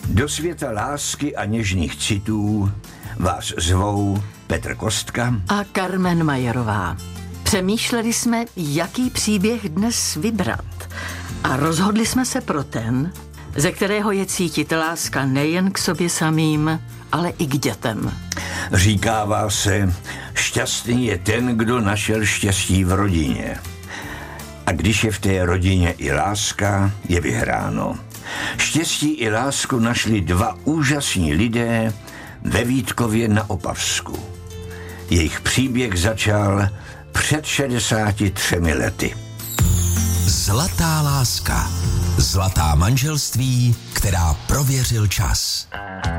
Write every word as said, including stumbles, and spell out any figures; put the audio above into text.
Do světa lásky a něžných citů vás zvou Petr Kostka a Carmen Majerová. Přemýšleli jsme, jaký příběh dnes vybrat. A rozhodli jsme se pro ten, ze kterého je cítit láska nejen k sobě samým, ale i k dětem. Říkává se, šťastný je ten, kdo našel štěstí v rodině. A když je v té rodině i láska, je vyhráno. Štěstí i lásku našli dva úžasní lidé ve Vítkově na Opavsku. Jejich příběh začal před šedesáti třemi lety. Zlatá láska. Zlatá manželství, která prověřil čas.